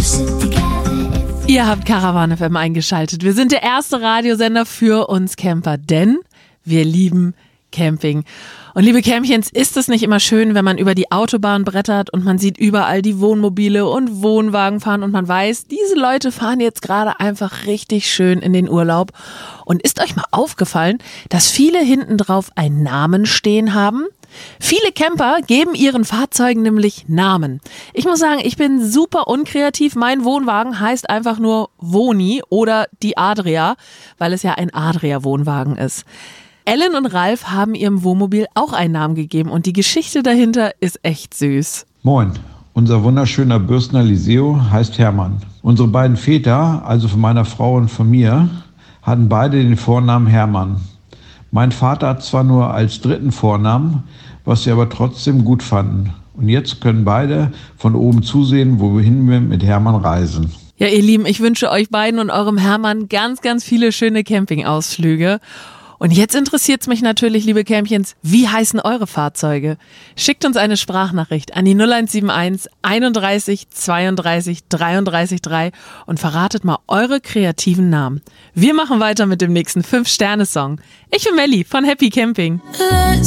Ihr habt Caravan FM eingeschaltet. Wir sind der erste Radiosender für uns Camper, denn wir lieben Camping. Und liebe Campchens, ist es nicht immer schön, wenn man über die Autobahn brettert und man sieht überall die Wohnmobile und Wohnwagen fahren und man weiß, diese Leute fahren jetzt gerade einfach richtig schön in den Urlaub. Und ist euch mal aufgefallen, dass viele hinten drauf einen Namen stehen haben? Viele Camper geben ihren Fahrzeugen nämlich Namen. Ich muss sagen, ich bin super unkreativ. Mein Wohnwagen heißt einfach nur Woni oder die Adria, weil es ja ein Adria-Wohnwagen ist. Ellen und Ralf haben ihrem Wohnmobil auch einen Namen gegeben und die Geschichte dahinter ist echt süß. Moin, unser wunderschöner Bürstner Liseo heißt Hermann. Unsere beiden Väter, also von meiner Frau und von mir, hatten beide den Vornamen Hermann. Mein Vater hat zwar nur als dritten Vornamen, was sie aber trotzdem gut fanden. Und jetzt können beide von oben zusehen, wohin wir mit Hermann reisen. Ja, ihr Lieben, ich wünsche euch beiden und eurem Hermann ganz, ganz viele schöne Campingausflüge. Und jetzt interessiert es mich natürlich, liebe Campchens, wie heißen eure Fahrzeuge? Schickt uns eine Sprachnachricht an die 0171 31 32 33 3 und verratet mal eure kreativen Namen. Wir machen weiter mit dem nächsten 5-Sterne-Song. Ich bin Melli von Happy Camping.